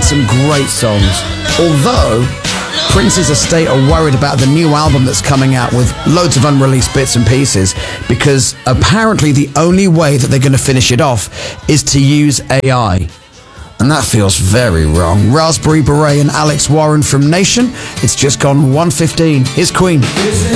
some great songs. Although Prince's estate are worried about the new album that's coming out with loads of unreleased bits and pieces, because apparently the only way that they're going to finish it off is to use AI. And that feels very wrong. Raspberry Beret and Alex Warren from Nation. It's just gone 1:15. Here's Queen.